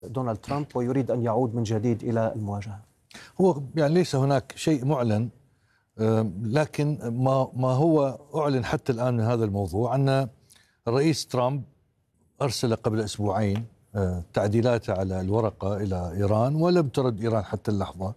دونالد ترامب ويريد أن يعود من جديد إلى المواجهة؟ هو يعني ليس هناك شيء معلن، لكن ما هو أعلن حتى الآن من هذا الموضوع أن الرئيس ترامب أرسل قبل أسبوعين تعديلات على الورقة إلى إيران، ولم ترد إيران حتى اللحظة،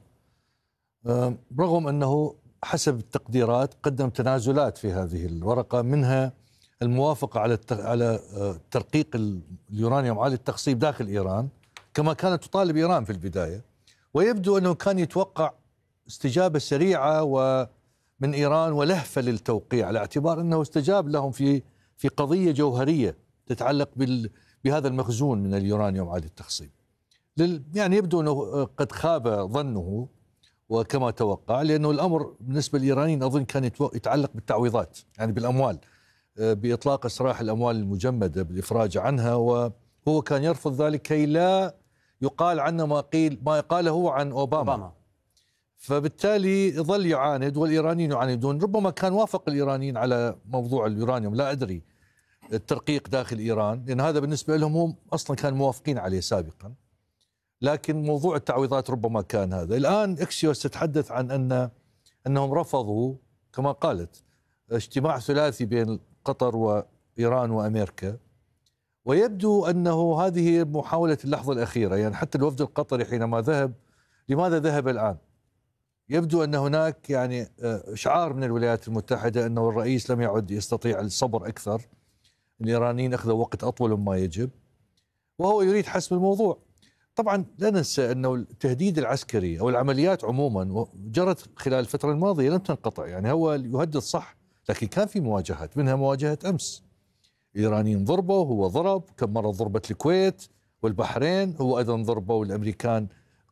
رغم أنه حسب التقديرات قدم تنازلات في هذه الورقة، منها الموافقة على ترقيق اليورانيوم عالي التخصيب داخل إيران كما كانت تطالب إيران في البداية. ويبدو أنه كان يتوقع استجابة سريعة ومن إيران ولهفة للتوقيع، على اعتبار أنه استجاب لهم في قضية جوهرية تتعلق بهذا المخزون من اليورانيوم عالي التخصيب. يعني يبدو أنه قد خاب ظنه وكما توقع، لأنه الأمر بالنسبة للإيرانيين أظن كان يتعلق بالتعويضات، يعني بالأموال، بإطلاق سراح الأموال المجمدة، بالإفراج عنها، وهو كان يرفض ذلك كي لا يقال عنه ما قاله هو عن أوباما. فبالتالي ظل يعاند والإيرانيين يعاندون. ربما كان وافق الإيرانيين على موضوع اليورانيوم، لا أدري، الترقيق داخل إيران، لأن هذا بالنسبة لهم هم أصلا كانوا موافقين عليه سابقا، لكن موضوع التعويضات ربما كان هذا. الآن إكسيوس تتحدث عن أنهم رفضوا كما قالت اجتماع ثلاثي بين قطر وإيران وأمريكا، ويبدو أنه هذه محاولة اللحظة الأخيرة. يعني حتى الوفد القطري حينما ذهب، لماذا ذهب الآن؟ يبدو أن هناك يعني إشعار من الولايات المتحدة أنه الرئيس لم يعد يستطيع الصبر أكثر، الإيرانيين أخذوا وقت أطول مما يجب، وهو يريد حسم الموضوع. طبعا لا ننسى أنه التهديد العسكري أو العمليات عموما جرت خلال الفترة الماضية، لم تنقطع. يعني هو يهدد صح، لكن كان في مواجهات، منها مواجهة أمس، الإيرانيين ضربوا، هو ضرب، كم مرة ضربت الكويت والبحرين، هو أيضا ضربوا الأمريكان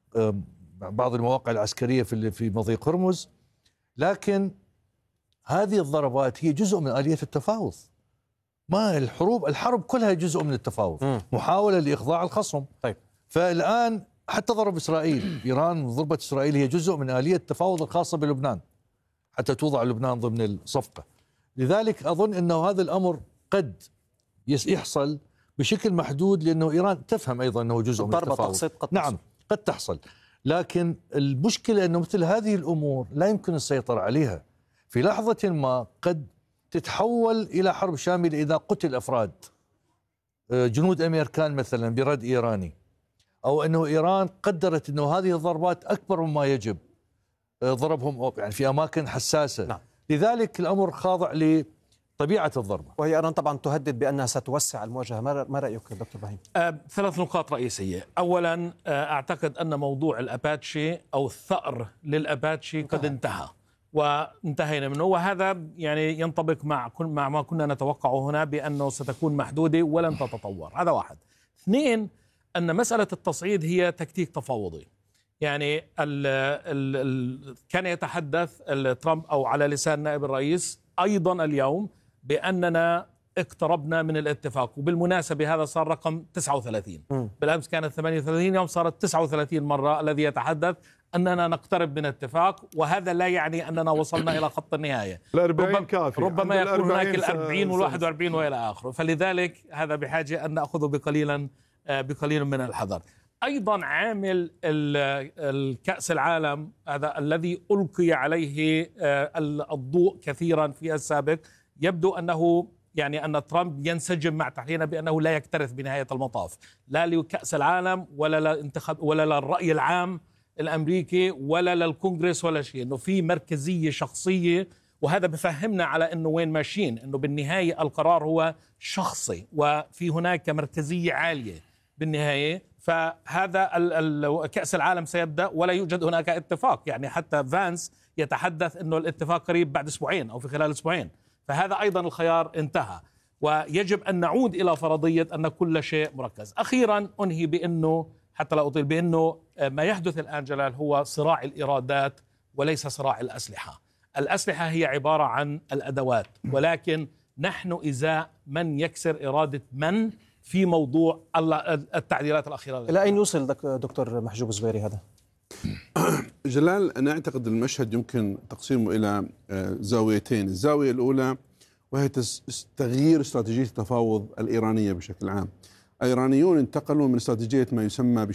بعض المواقع العسكرية في مضيق هرمز. لكن هذه الضربات هي جزء من آلية التفاوض. ما الحرب كلها جزء من التفاوض، محاولة لإخضاع الخصم. طيب. فالآن حتى ضرب إسرائيل، إيران ضربت إسرائيل، هي جزء من آلية التفاوض الخاصة بلبنان حتى توضع لبنان ضمن الصفقة. لذلك أظن أنه هذا الأمر قد يحصل بشكل محدود، لأنه إيران تفهم أيضا أنه جزء من التفاوض. نعم قد تحصل، لكن المشكلة أنه مثل هذه الأمور لا يمكن السيطرة عليها. في لحظة ما قد تتحول إلى حرب شاملة إذا قتل أفراد جنود أمريكان مثلا برد إيراني، أو أنه إيران قدرت أنه هذه الضربات أكبر مما يجب، ضربهم يعني في أماكن حساسة. نعم. لذلك الأمر خاضع لطبيعة الضربة، وهي إيران طبعا تهدد بأنها ستوسع المواجهة. ما رأيك دكتور إبراهيم؟ 3 نقاط رئيسية. أولا، أعتقد أن موضوع الأباتشي أو الثأر للأباتشي قد انتهى وانتهينا منه، وهذا يعني ينطبق مع ما كنا نتوقعه هنا، بأنه ستكون محدودة ولن تتطور. هذا واحد. 2، أن مسألة التصعيد هي تكتيك تفاوضي. يعني كان يتحدث ترامب أو على لسان نائب الرئيس أيضا اليوم بأننا اقتربنا من الاتفاق، وبالمناسبة هذا صار رقم 39. بالأمس كانت 38 يوم، صارت 39 مرة الذي يتحدث أننا نقترب من اتفاق، وهذا لا يعني أننا وصلنا إلى خط النهاية. ربما يكون هناك 40 وال41 وإلى آخره. فلذلك هذا بحاجة أن نأخذه بقليل من الحذر. أيضا عامل الكأس العالم هذا الذي ألقي عليه الضوء كثيرا في السابق، يبدو أنه يعني أن ترامب ينسجم مع تحليلنا بأنه لا يكترث بنهاية المطاف، لا لكأس العالم ولا للانتخاب ولا للرأي العام الأمريكي ولا للكونغرس ولا شيء، أنه في مركزية شخصية. وهذا بفهمنا على أنه وين ماشيين، أنه بالنهاية القرار هو شخصي وفي هناك مركزية عالية بالنهاية. فهذا كأس العالم سيبدأ ولا يوجد هناك اتفاق. يعني حتى فانس يتحدث أنه الاتفاق قريب بعد أسبوعين أو في خلال أسبوعين. فهذا أيضا الخيار انتهى، ويجب أن نعود إلى فرضية أن كل شيء مركز. أخيرا أنهي بأنه، حتى لا أطيل، بأنه ما يحدث الآن جلال هو صراع الإرادات وليس صراع الأسلحة. الأسلحة هي عبارة عن الأدوات، ولكن نحن إزاء من يكسر إرادة من في موضوع التعديلات الأخيرة. إلى أين يوصل دكتور محجوب الزبيري هذا؟ جلال، أنا أعتقد المشهد يمكن تقسيمه إلى زاويتين. الزاوية الأولى وهي تغيير استراتيجية التفاوض الإيرانية بشكل عام. الإيرانيون انتقلوا من استراتيجية ما يسمى